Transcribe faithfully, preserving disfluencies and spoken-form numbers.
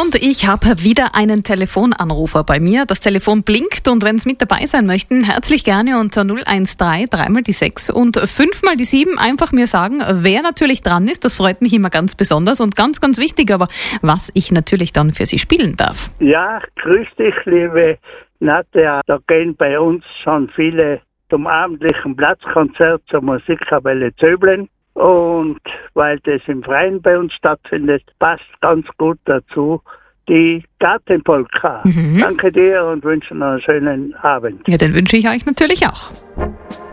Und ich habe wieder einen Telefonanrufer bei mir. Das Telefon blinkt und wenn Sie mit dabei sein möchten, herzlich gerne unter null eins drei, dreimal die sechs und fünfmal die sieben einfach mir sagen, wer natürlich dran ist. Das freut mich immer ganz besonders und ganz, ganz wichtig, aber was ich natürlich dann für Sie spielen darf. Ja, grüß dich, liebe Nadja. Da gehen bei uns schon viele zum abendlichen Platzkonzert zur Musikkapelle Zöblen. Und weil das im Freien bei uns stattfindet, passt ganz gut dazu die Gartenpolka. Mhm. Danke dir und wünsche noch einen schönen Abend. Ja, den wünsche ich euch natürlich auch.